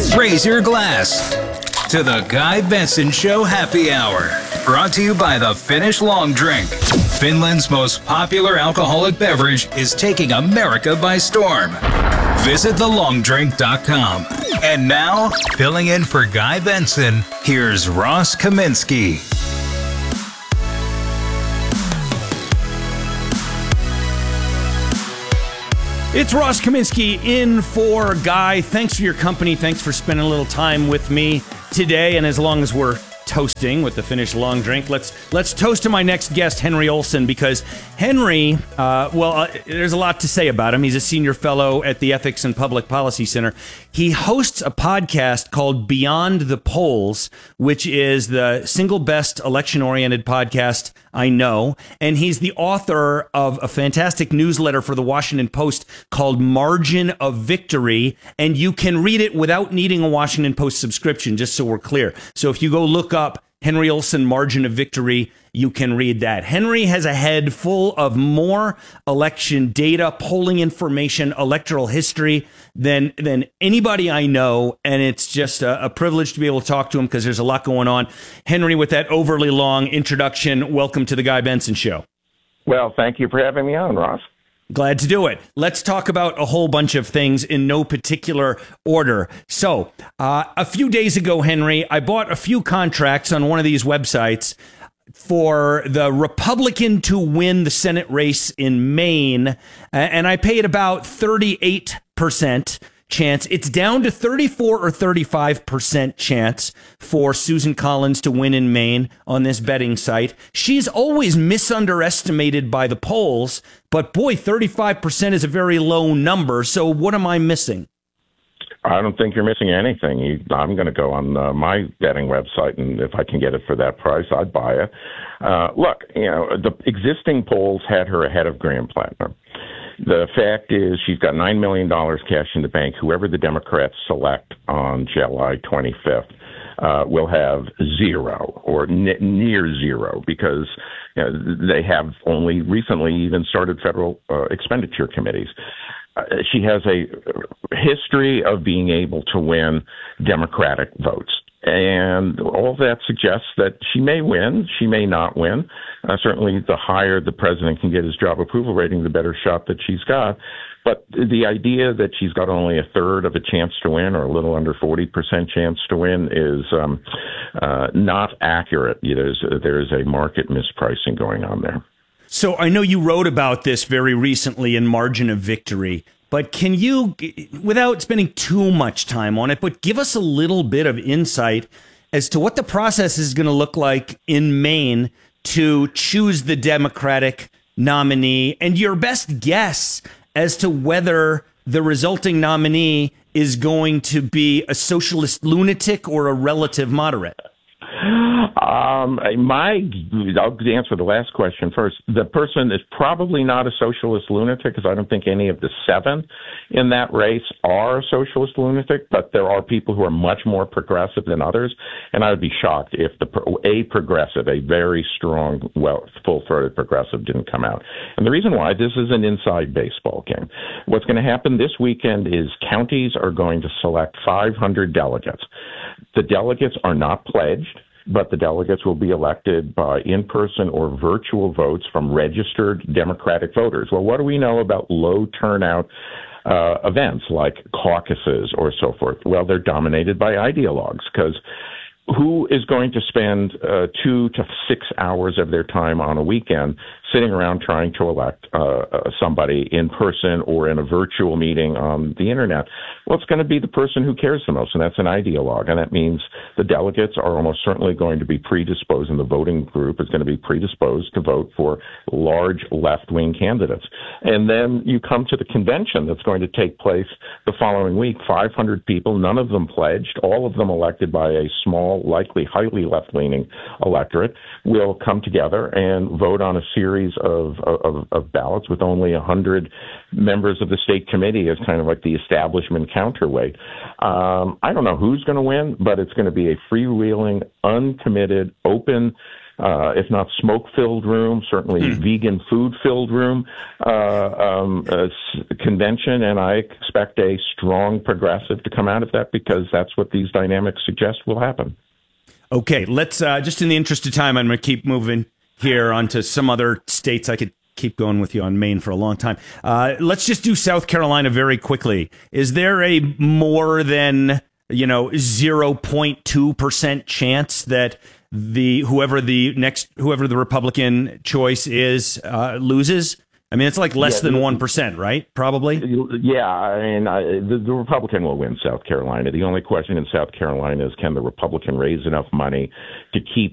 Raise your glass to the Guy Benson Show Happy Hour. Brought to you by the Finnish Long Drink. Finland's most popular alcoholic beverage is taking America by storm. Visit thelongdrink.com. And now, filling in for Guy Benson, here's Ross Kaminsky. It's Ross Kaminsky in for Guy. Thanks for your company. Thanks for spending a little time with me today. And as long as we're toasting with the Finnish Long Drink, let's toast to my next guest, Henry Olsen, because Henry, there's a lot to say about him. He's a senior fellow at the Ethics and Public Policy Center. He hosts a podcast called Beyond the Polls, which is the single best election-oriented podcast I know. And he's the author of a fantastic newsletter for the Washington Post called Margin of Victory. And you can read it without needing a Washington Post subscription, just so we're clear. So if you go look up Henry Olsen, Margin of Victory, you can read that. Henry has a head full of more election data, polling information, electoral history than anybody I know. And it's just a privilege to be able to talk to him because there's a lot going on. Henry, with that overly long introduction, welcome to the Guy Benson Show. Well, thank you for having me on, Ross. Glad to do it. Let's talk about a whole bunch of things in no particular order. So a few days ago, Henry, I bought a few contracts on one of these websites for the Republican to win the Senate race in Maine, and I paid about 38% chance. It's down to 34 or 35% chance for Susan Collins to win in Maine on this betting site. She's always misunderestimated by the polls, but boy, 35% is a very low number. So what am I missing? I don't think you're missing anything. I'm going to go on my betting website, and if I can get it for that price, I'd buy it. Look, the existing polls had her ahead of Graham Plattner. The fact is she's got $9 million cash in the bank. Whoever the Democrats select on July 25th will have zero or near zero because they have only recently even started federal expenditure committees. She has a history of being able to win Democratic votes. And all that suggests that she may win, she may not win. Certainly, the higher the president can get his job approval rating, the better shot that she's got. But the idea that she's got only a third of a chance to win or a little under 40% chance to win is not accurate. There's a market mispricing going on there. So I know you wrote about this very recently in Margin of Victory, but can you, without spending too much time on it, but give us a little bit of insight as to what the process is going to look like in Maine to choose the Democratic nominee and your best guess as to whether the resulting nominee is going to be a socialist lunatic or a relative moderate? I'll answer the last question first. The person is probably not a socialist lunatic because I don't think any of the seven in that race are a socialist lunatic, but there are people who are much more progressive than others, and I would be shocked if a very strong, full-throated progressive didn't come out. And the reason why, this is an inside baseball game. What's going to happen this weekend is counties are going to select 500 delegates. The delegates are not pledged, but the delegates will be elected by in-person or virtual votes from registered Democratic voters. Well, what do we know about low turnout events like caucuses or so forth? Well, they're dominated by ideologues because who is going to spend 2 to 6 hours of their time on a weekend sitting around trying to elect somebody in person or in a virtual meeting on the internet? Well, it's going to be the person who cares the most, and that's an ideologue. And that means the delegates are almost certainly going to be predisposed, and the voting group is going to be predisposed to vote for large left-wing candidates. And then you come to the convention that's going to take place the following week. 500 people, none of them pledged, all of them elected by a small, likely highly left-leaning electorate, will come together and vote on a series of ballots with only 100 members of the state committee as kind of like the establishment counterweight. I don't know who's going to win, but it's going to be a freewheeling, uncommitted, open if not smoke-filled room, certainly vegan food-filled room convention, and I expect a strong progressive to come out of that because that's what these dynamics suggest will happen. Okay, let's just in the interest of time, I'm going to keep moving here onto some other states. I could keep going with you on Maine for a long time. Let's just do South Carolina very quickly. Is there a more than 0.2% chance that whoever the Republican choice is loses? I mean, it's like less than 1%, right? Probably. Yeah, I mean, the Republican will win South Carolina. The only question in South Carolina is, can the Republican raise enough money to keep